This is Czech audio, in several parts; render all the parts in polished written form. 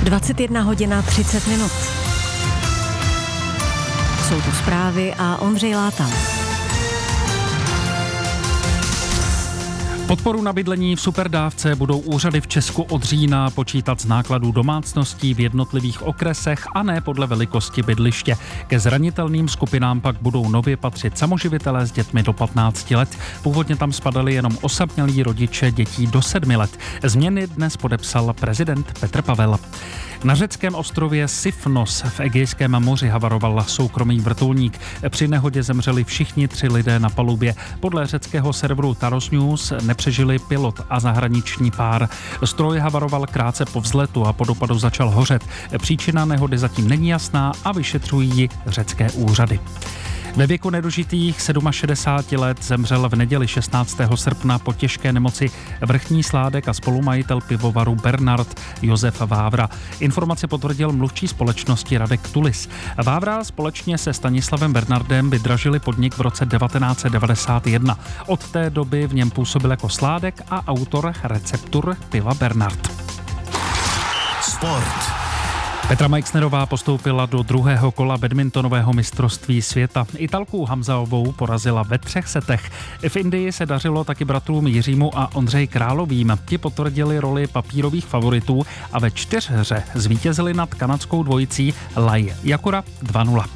21 hodina 30 minut. Jsou tu zprávy a Ondřej Látal. Podporu na bydlení v superdávce budou úřady v Česku od října počítat z nákladů domácností v jednotlivých okresech a ne podle velikosti bydliště. Ke zranitelným skupinám pak budou nově patřit samoživitelé s dětmi do 15 let. Původně tam spadali jenom osamělí rodiče dětí do 7 let. Změny dnes podepsal prezident Petr Pavel. Na řeckém ostrově Sifnos v Egejském moři havaroval soukromý vrtulník. Při nehodě zemřeli všichni 3 lidé na palubě. Podle řeckého serveru Taros News nepřežili pilot a zahraniční pár. Stroj havaroval krátce po vzletu a po dopadu začal hořet. Příčina nehody zatím není jasná a vyšetřují ji řecké úřady. Ve věku nedožitých 67 let zemřel v neděli 16. srpna po těžké nemoci vrchní sládek a spolumajitel pivovaru Bernard Josef Vávra. Informace potvrdil mluvčí společnosti Radek Tulis. Vávra společně se Stanislavem Bernardem vydražili podnik v roce 1991. Od té doby v něm působil jako sládek a autor receptur piva Bernard. Sport. Petra Majksnerová postoupila do druhého kola badmintonového mistrovství světa. Italku Hamzaovou porazila ve 3 setech. V Indii se dařilo taky bratrům Jiřímu a Ondřeji Královým. Ti potvrdili roli papírových favoritů a ve 4hře zvítězili nad kanadskou dvojicí Lai Jakura 2-0.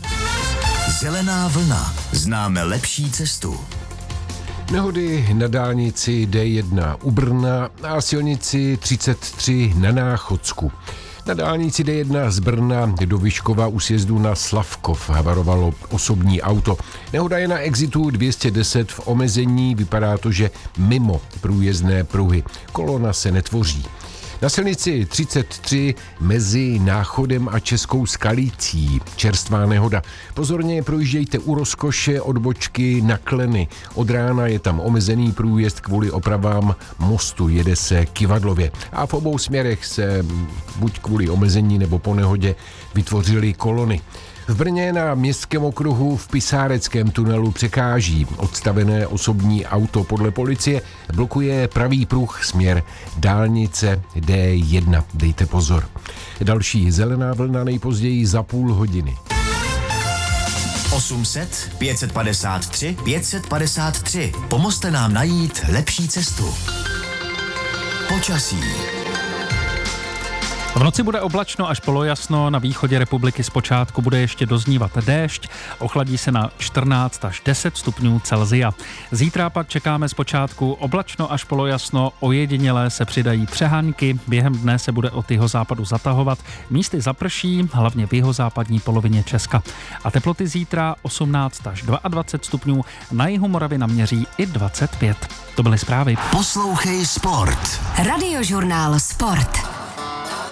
Zelená vlna. Známe lepší cestu. Nehody na dálnici D1 u Brna a silnici 33 na Náchodsku. Na dálnici D1 z Brna do Vyškova u sjezdu na Slavkov havarovalo osobní auto. Nehoda je na exitu 210 v omezení, vypadá to, že mimo průjezdné pruhy. Kolona se netvoří. Na silnici 33 mezi Náchodem a Českou Skalicí čerstvá nehoda. Pozorně projíždějte u Rozkoše od bočky na Kleny. Od rána je tam omezený průjezd kvůli opravám mostu, jede se Kyvadlově. A v obou směrech se buď kvůli omezení nebo po nehodě vytvořily kolony. V Brně na Městském okruhu v Pisáreckém tunelu překáží. Odstavené osobní auto podle policie blokuje pravý pruh směr dálnice D1. Dejte pozor. Další zelená vlna nejpozději za půl hodiny. 800 553 553. Pomozte nám najít lepší cestu. Počasí. V noci bude oblačno až polojasno, na východě republiky zpočátku bude ještě doznívat déšť, ochladí se na 14 až 10 stupňů Celsia. Zítra pak čekáme zpočátku oblačno až polojasno, ojedinělé se přidají přehánky, během dne se bude od jihozápadu zatahovat, místy zaprší, hlavně v jihozápadní polovině Česka. A teploty zítra 18 až 22 stupňů, na jihu Moravy naměří i 25. To byly zprávy. Poslouchej Sport. Radiožurnál Sport.